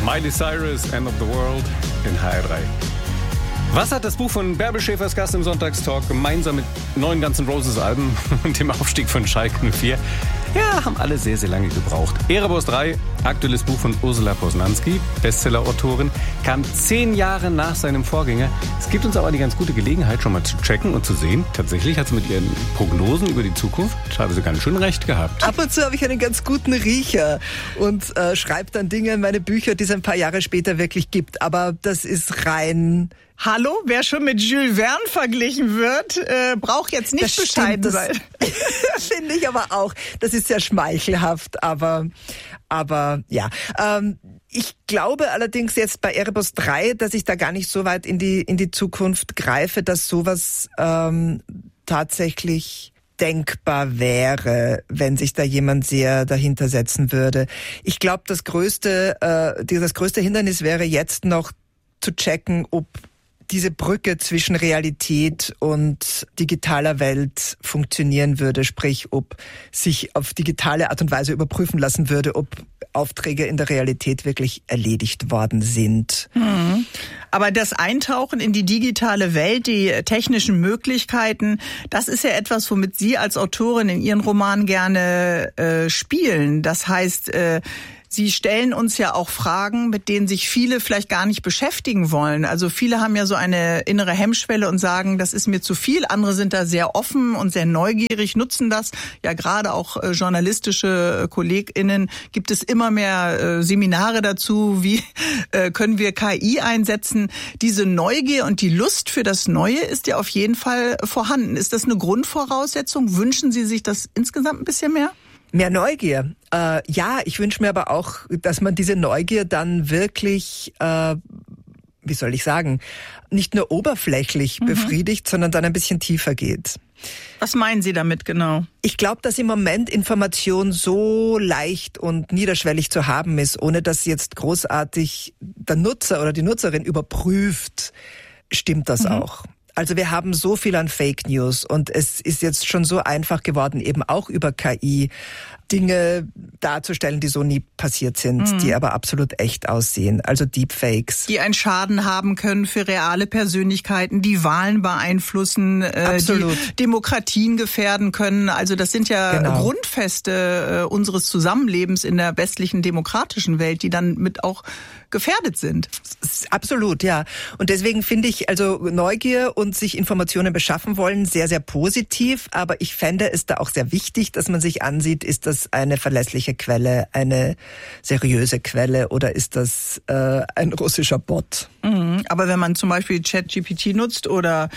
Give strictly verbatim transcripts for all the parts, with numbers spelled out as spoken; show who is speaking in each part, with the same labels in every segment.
Speaker 1: Miley Cyrus, End of the World in H R drei. Was hat das Buch von Bärbel Schäfers Gast im Sonntagstalk gemeinsam mit neuen Guns N' Roses Alben und dem Aufstieg von Schalke null vier? Ja, haben alle sehr, sehr lange gebraucht. Erebos drei, aktuelles Buch von Ursula Posnanski, Bestseller-Autorin, kam zehn Jahre nach seinem Vorgänger. Es gibt uns aber eine ganz gute Gelegenheit, schon mal zu checken und zu sehen. Tatsächlich hat sie mit ihren Prognosen über die Zukunft teilweise ganz schön recht gehabt.
Speaker 2: Ab und zu habe ich einen ganz guten Riecher und äh, schreibe dann Dinge in meine Bücher, die es ein paar Jahre später wirklich gibt. Aber das ist rein...
Speaker 3: Hallo, wer schon mit Jules Verne verglichen wird, äh, braucht jetzt nicht bescheiden sein.
Speaker 2: Finde ich aber auch. Das ist sehr schmeichelhaft, aber aber ja. Ähm, ich glaube allerdings jetzt bei Erebos drei, dass ich da gar nicht so weit in die in die Zukunft greife, dass sowas ähm, tatsächlich denkbar wäre, wenn sich da jemand sehr dahinter setzen würde. Ich glaube, das größte äh, das größte Hindernis wäre jetzt noch zu checken, ob diese Brücke zwischen Realität und digitaler Welt funktionieren würde, sprich, ob sich auf digitale Art und Weise überprüfen lassen würde, ob Aufträge in der Realität wirklich erledigt worden sind.
Speaker 3: Mhm. Aber das Eintauchen in die digitale Welt, die technischen Möglichkeiten, das ist ja etwas, womit Sie als Autorin in Ihren Romanen gerne äh, spielen. Das heißt, äh, Sie stellen uns ja auch Fragen, mit denen sich viele vielleicht gar nicht beschäftigen wollen. Also viele haben ja so eine innere Hemmschwelle und sagen, das ist mir zu viel. Andere sind da sehr offen und sehr neugierig, nutzen das. Ja, gerade auch äh, journalistische äh, KollegInnen gibt es immer mehr äh, Seminare dazu. Wie äh, können wir K I einsetzen? Diese Neugier und die Lust für das Neue ist ja auf jeden Fall vorhanden. Ist das eine Grundvoraussetzung? Wünschen Sie sich das insgesamt ein bisschen mehr?
Speaker 2: Mehr Neugier. Äh, ja, ich wünsche mir aber auch, dass man diese Neugier dann wirklich, äh, wie soll ich sagen, nicht nur oberflächlich mhm. befriedigt, sondern dann ein bisschen tiefer geht.
Speaker 3: Was meinen Sie damit genau?
Speaker 2: Ich glaube, dass im Moment Information so leicht und niederschwellig zu haben ist, ohne dass jetzt großartig der Nutzer oder die Nutzerin überprüft, stimmt das mhm. auch. Also wir haben so viel an Fake News und es ist jetzt schon so einfach geworden, eben auch über K I Dinge darzustellen, die so nie passiert sind, mhm. die aber absolut echt aussehen. Also Deepfakes.
Speaker 3: Die einen Schaden haben können für reale Persönlichkeiten, die Wahlen beeinflussen, äh, die Demokratien gefährden können. Also das sind ja genau. Grundfeste äh, unseres Zusammenlebens in der westlichen demokratischen Welt, die dann mit auch gefährdet sind.
Speaker 2: Absolut, ja. Und deswegen finde ich also Neugier und sich Informationen beschaffen wollen sehr, sehr positiv. Aber ich fände es da auch sehr wichtig, dass man sich ansieht, ist das eine verlässliche Quelle, eine seriöse Quelle oder ist das äh, ein russischer Bot?
Speaker 3: Mhm. Aber wenn man zum Beispiel ChatGPT nutzt oder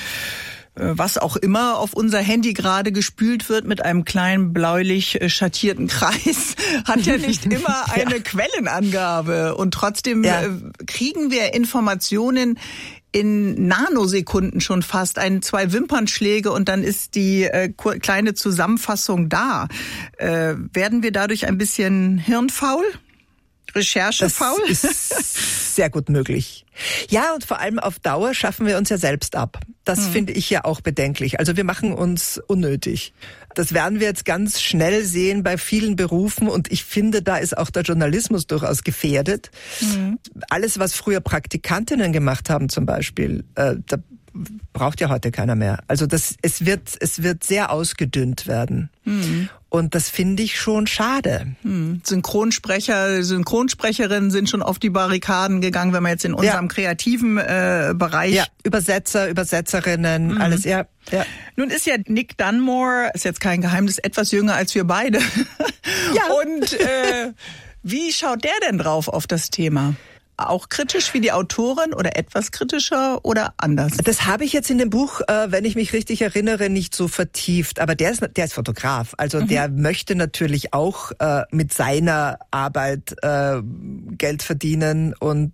Speaker 3: was auch immer auf unser Handy gerade gespült wird mit einem kleinen bläulich schattierten Kreis, hat ja nicht immer eine ja. Quellenangabe. Und trotzdem ja. kriegen wir Informationen in Nanosekunden schon fast, ein, zwei Wimpernschläge und dann ist die äh, kleine Zusammenfassung da. Äh, werden wir dadurch ein bisschen hirnfaul? Recherchefaul?
Speaker 2: Das ist sehr gut möglich. Ja, und vor allem auf Dauer schaffen wir uns ja selbst ab. Das hm. finde ich ja auch bedenklich. Also wir machen uns unnötig. Das werden wir jetzt ganz schnell sehen bei vielen Berufen und ich finde, da ist auch der Journalismus durchaus gefährdet. Hm. Alles, was früher Praktikantinnen gemacht haben zum Beispiel, äh, da braucht ja heute keiner mehr. Also das, es wird, es wird sehr ausgedünnt werden. Hm. Und das finde ich schon schade.
Speaker 3: Hm. Synchronsprecher, Synchronsprecherinnen sind schon auf die Barrikaden gegangen, wenn man jetzt in unserem ja. kreativen äh, Bereich...
Speaker 2: Ja, Übersetzer, Übersetzerinnen, mhm. alles, ja, ja.
Speaker 3: Nun ist ja Nick Dunmore, ist jetzt kein Geheimnis, etwas jünger als wir beide. Ja. Und äh, wie schaut der denn drauf auf das Thema? Auch kritisch wie die Autorin oder etwas kritischer oder anders?
Speaker 2: Das habe ich jetzt in dem Buch, äh, wenn ich mich richtig erinnere, nicht so vertieft. Aber der ist, der ist Fotograf. Also mhm. der möchte natürlich auch äh, mit seiner Arbeit äh, Geld verdienen und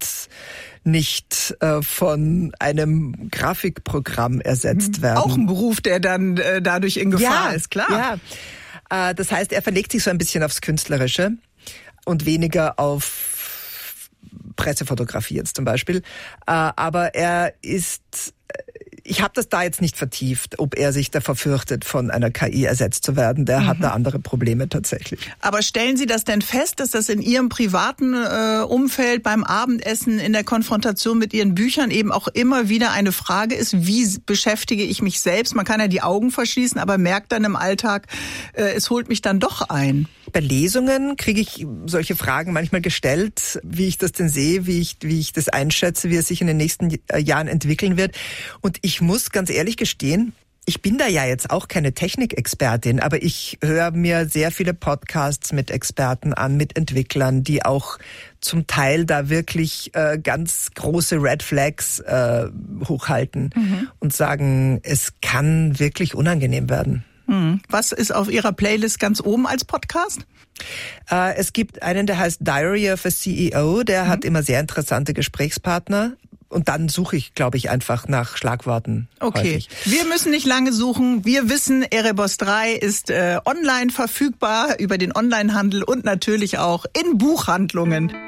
Speaker 2: nicht äh, von einem Grafikprogramm ersetzt werden.
Speaker 3: Auch ein Beruf, der dann äh, dadurch in Gefahr
Speaker 2: ja,
Speaker 3: ist, klar.
Speaker 2: Ja, äh, das heißt, er verlegt sich so ein bisschen aufs Künstlerische und weniger auf Pressefotografie jetzt zum Beispiel. Aber er ist ich habe das da jetzt nicht vertieft, ob er sich davor fürchtet, von einer K I ersetzt zu werden. Der mhm. hat da andere Probleme tatsächlich.
Speaker 3: Aber stellen Sie das denn fest, dass das in Ihrem privaten äh, Umfeld, beim Abendessen, in der Konfrontation mit Ihren Büchern eben auch immer wieder eine Frage ist, wie beschäftige ich mich selbst? Man kann ja die Augen verschließen, aber merkt dann im Alltag, äh, es holt mich dann doch ein.
Speaker 2: Bei Lesungen kriege ich solche Fragen manchmal gestellt, wie ich das denn sehe, wie ich, wie ich das einschätze, wie es sich in den nächsten Jahren entwickeln wird. Und ich muss ganz ehrlich gestehen, ich bin da ja jetzt auch keine Technikexpertin, aber ich höre mir sehr viele Podcasts mit Experten an, mit Entwicklern, die auch zum Teil da wirklich äh, ganz große Red Flags äh, hochhalten mhm. und sagen, es kann wirklich unangenehm werden.
Speaker 3: Was ist auf Ihrer Playlist ganz oben als Podcast?
Speaker 2: Äh, es gibt einen, der heißt Diary of a C E O, der mhm. hat immer sehr interessante Gesprächspartner. Und dann suche ich, glaube ich, einfach nach Schlagworten.
Speaker 3: Okay,
Speaker 2: häufig.
Speaker 3: Wir müssen nicht lange suchen. Wir wissen, Erebos drei ist äh, online verfügbar über den Onlinehandel und natürlich auch in Buchhandlungen.